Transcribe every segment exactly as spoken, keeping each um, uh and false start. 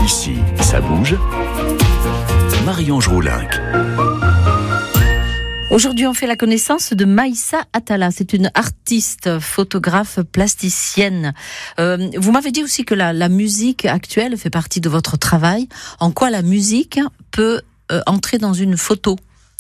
Ici, ça bouge. Marie-Ange Roulinck. Aujourd'hui, on fait la connaissance de Maïssa Atala. C'est une artiste, photographe, plasticienne. Euh, vous m'avez dit aussi que la, la musique actuelle fait partie de votre travail. En quoi la musique peut euh, entrer dans une photo ?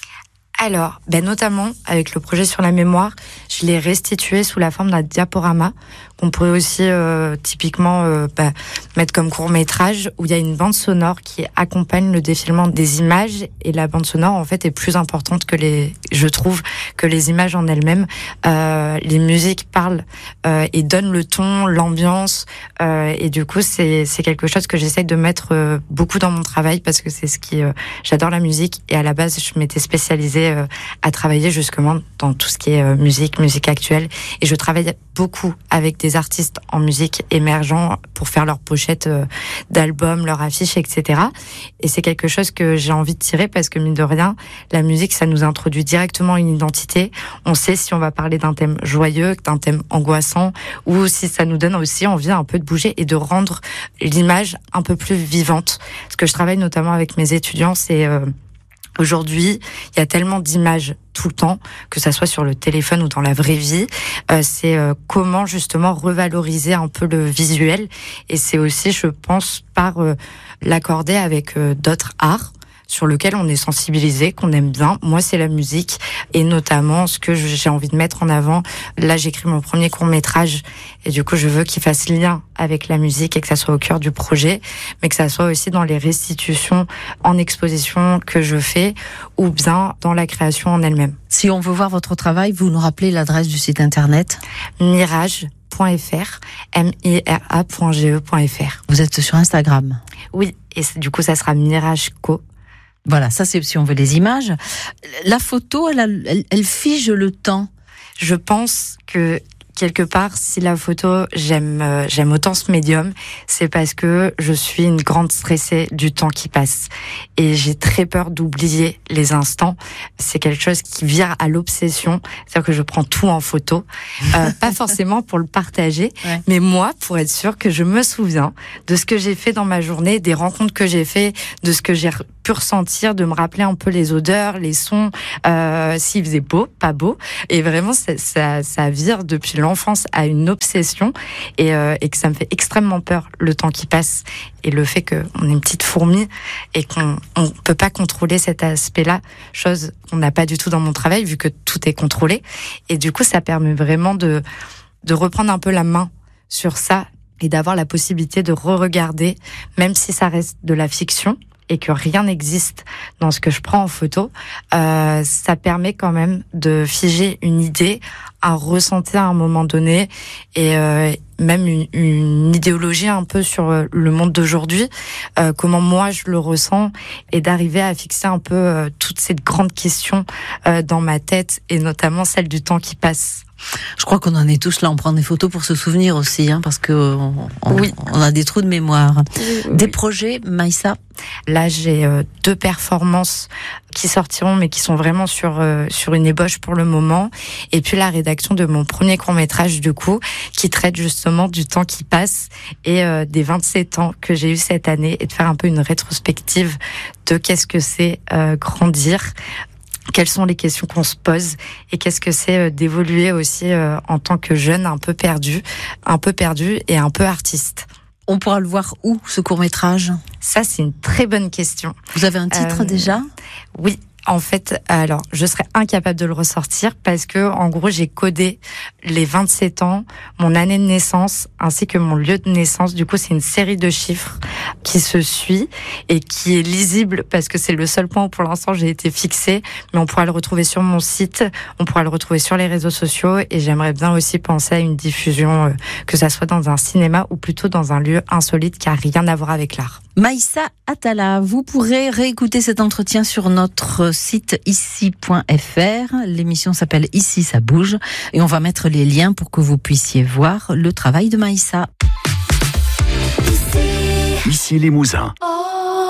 Alors, ben notamment avec le projet sur la mémoire, je l'ai restitué sous la forme d'un diaporama qu'on pourrait aussi euh, typiquement euh, bah, mettre comme court-métrage, où il y a une bande sonore qui accompagne le défilement des images, et la bande sonore en fait est plus importante que les, je trouve, que les images en elles-mêmes. Euh, les musiques parlent euh, et donnent le ton, l'ambiance, euh, et du coup c'est c'est quelque chose que j'essaie de mettre euh, beaucoup dans mon travail, parce que c'est ce qui euh, j'adore la musique, et à la base je m'étais spécialisée euh, à travailler justement dans tout ce qui est euh, musique, musique actuelle, et je travaille beaucoup avec des artistes en musique émergents pour faire leurs pochettes euh, d'albums, leurs affiches, et cetera. Et c'est quelque chose que j'ai envie de tirer, parce que mine de rien, la musique, ça nous introduit directement une identité. On sait si on va parler d'un thème joyeux, d'un thème angoissant, ou si ça nous donne aussi envie un peu de bouger et de rendre l'image un peu plus vivante. Ce que je travaille notamment avec mes étudiants, c'est euh, aujourd'hui, il y a tellement d'images tout le temps, que ça soit sur le téléphone ou dans la vraie vie. Euh, c'est euh, comment justement revaloriser un peu le visuel. Et c'est aussi, je pense, par euh, l'accorder avec euh, d'autres arts sur lequel on est sensibilisé, qu'on aime bien. Moi, c'est la musique, et notamment ce que j'ai envie de mettre en avant. Là, j'écris mon premier court-métrage, et du coup, je veux qu'il fasse lien avec la musique et que ça soit au cœur du projet, mais que ça soit aussi dans les restitutions en exposition que je fais, ou bien dans la création en elle-même. Si on veut voir votre travail, vous nous rappelez l'adresse du site internet ? mirage point f r, m i r a point g e point f r. Vous êtes sur Instagram ? Oui, et du coup, ça sera Mirage Co. Voilà, ça c'est si on veut les images. La photo, elle, a, elle, elle fige le temps. Je pense que quelque part, si la photo, j'aime euh, j'aime autant ce médium, c'est parce que je suis une grande stressée du temps qui passe. Et j'ai très peur d'oublier les instants. C'est quelque chose qui vire à l'obsession. C'est-à-dire que je prends tout en photo. Euh, pas forcément pour le partager, ouais. Mais moi, pour être sûre que je me souviens de ce que j'ai fait dans ma journée, des rencontres que j'ai fait, de ce que j'ai pu ressentir, de me rappeler un peu les odeurs, les sons, euh, s'il faisait beau, pas beau. Et vraiment, ça, ça, ça vire depuis longtemps l'enfance à une obsession, et, euh, et que ça me fait extrêmement peur, le temps qui passe, et le fait qu'on est une petite fourmi et qu'on ne peut pas contrôler cet aspect-là, chose qu'on n'a pas du tout dans mon travail, vu que tout est contrôlé. Et du coup, ça permet vraiment de, de reprendre un peu la main sur ça, et d'avoir la possibilité de re-regarder, même si ça reste de la fiction, et que rien n'existe dans ce que je prends en photo, euh, ça permet quand même de figer une idée, un ressenti à un moment donné, et euh, même une, une idéologie un peu sur le monde d'aujourd'hui, euh, comment moi je le ressens, et d'arriver à fixer un peu euh, toutes ces grandes questions euh, dans ma tête, et notamment celle du temps qui passe. Je crois qu'on en est tous là, on prend des photos pour se souvenir aussi, hein, parce que on, on, oui. on a des trous de mémoire. Oui. Des projets, Maïssa ? Là, j'ai euh, deux performances qui sortiront, mais qui sont vraiment sur euh, sur une ébauche pour le moment. Et puis la rédaction de mon premier court-métrage, du coup, qui traite justement du temps qui passe, et euh, des vingt-sept ans que j'ai eu cette année, et de faire un peu une rétrospective de qu'est-ce que c'est euh, grandir, quelles sont les questions qu'on se pose, et qu'est-ce que c'est d'évoluer aussi euh, en tant que jeune un peu perdu, un peu perdu et un peu artiste. On pourra le voir où, ce court-métrage ? Ça, c'est une très bonne question. Vous avez un titre euh, déjà ? Oui. En fait, alors, je serais incapable de le ressortir, parce que, en gros, j'ai codé les vingt-sept ans, mon année de naissance, ainsi que mon lieu de naissance. Du coup, c'est une série de chiffres qui se suit et qui est lisible, parce que c'est le seul point où, pour l'instant, j'ai été fixée. Mais on pourra le retrouver sur mon site, on pourra le retrouver sur les réseaux sociaux, et j'aimerais bien aussi penser à une diffusion, euh, que ça soit dans un cinéma ou plutôt dans un lieu insolite qui a rien à voir avec l'art. Maïssa Atala, vous pourrez réécouter cet entretien sur notre site ici point f r. L'émission s'appelle Ici ça bouge, et on va mettre les liens pour que vous puissiez voir le travail de Maïssa. Ici les Mousins.